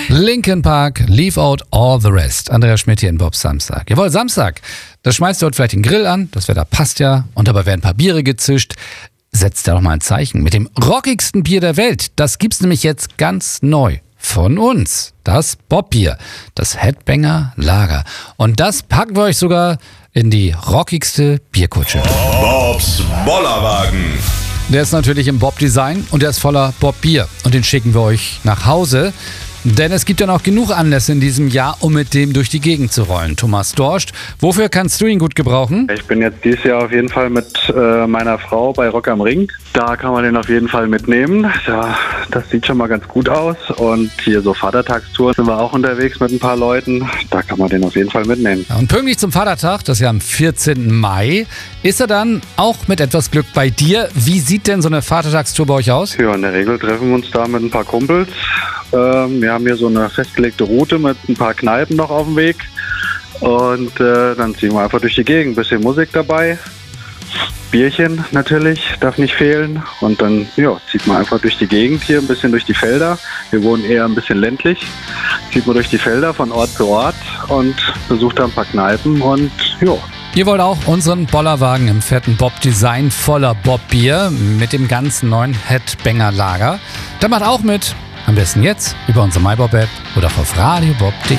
Linkin Park, Leave Out All the Rest. Andreas Schmidt hier in Bobs Samstag. Jawohl, Samstag. Da schmeißt ihr heute vielleicht den Grill an, das Wetter passt ja. Und dabei werden ein paar Biere gezischt. Setzt da doch mal ein Zeichen mit dem rockigsten Bier der Welt. Das gibt's nämlich jetzt ganz neu. Von uns. Das Bob-Bier. Das Headbanger Lager. Und das packen wir euch sogar in die rockigste Bierkutsche. Bobs Bollerwagen. Der ist natürlich im Bob-Design und der ist voller Bob-Bier. Und den schicken wir euch nach Hause. Denn es gibt ja noch genug Anlässe in diesem Jahr, um mit dem durch die Gegend zu rollen. Thomas Dorscht, wofür kannst du ihn gut gebrauchen? Ich bin jetzt dieses Jahr auf jeden Fall mit meiner Frau bei Rock am Ring. Da kann man den auf jeden Fall mitnehmen. Ja, das sieht schon mal ganz gut aus. Und hier so Vatertagstour sind wir auch unterwegs mit ein paar Leuten. Da kann man den auf jeden Fall mitnehmen. Und pünktlich zum Vatertag, das ist ja am 14. Mai, ist er dann auch mit etwas Glück bei dir. Wie sieht denn so eine Vatertagstour bei euch aus? Ja, in der Regel treffen wir uns da mit ein paar Kumpels. Wir haben hier so eine festgelegte Route mit ein paar Kneipen noch auf dem Weg. Und dann ziehen wir einfach durch die Gegend. Ein bisschen Musik dabei. Bierchen natürlich, darf nicht fehlen. Und dann zieht man einfach durch die Gegend hier, ein bisschen durch die Felder. Wir wohnen eher ein bisschen ländlich. Zieht man durch die Felder von Ort zu Ort und besucht da ein paar Kneipen und Ihr wollt auch unseren Bollerwagen im fetten Bob-Design voller Bob-Bier mit dem ganz neuen Headbanger Lager. Dann macht auch mit. Am besten jetzt über unsere MyBob-App oder auf radiobob.de.